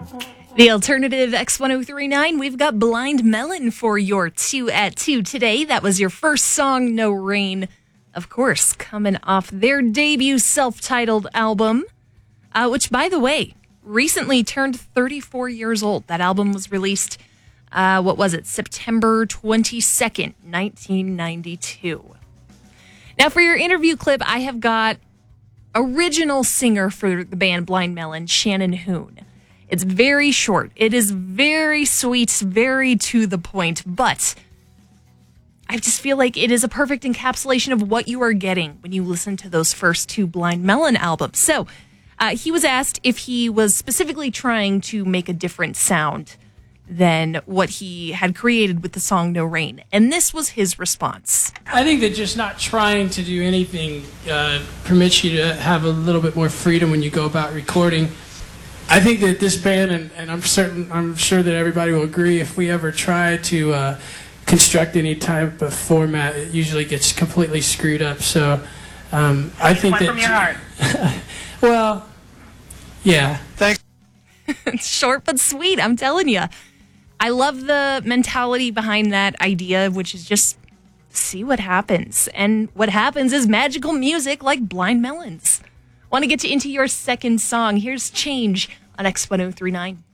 The alternative X1039, we've got Blind Melon for your 2 at 2 today. That was your first song, No Rain. Of course, coming off their debut self-titled album, which, by the way, recently turned 34 years old. That album was released, September 22nd, 1992. Now, for your interview clip, I have got original singer for the band Blind Melon, Shannon Hoon. It's very short. It is very sweet, very to the point, but I just feel like it is a perfect encapsulation of what you are getting when you listen to those first two Blind Melon albums. So he was asked if he was specifically trying to make a different sound than what he had created with the song No Rain. And this was his response. I think that just not trying to do anything permits you to have a little bit more freedom when you go about recording. I think that this band, and I'm sure that everybody will agree, if we ever try to construct any type of format, it usually gets completely screwed up. So I think that... from your heart. Well, yeah. Thanks. It's short but sweet, I'm telling you. I love the mentality behind that idea, which is just see what happens. And what happens is magical music like Blind Melons. Want to get you into your second song. Here's Change on X1039.